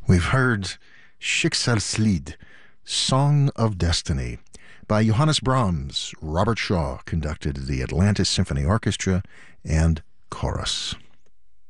We've heard Schicksalslied, Song of Destiny, by Johannes Brahms. Robert Shaw conducted the Atlantis Symphony Orchestra and chorus.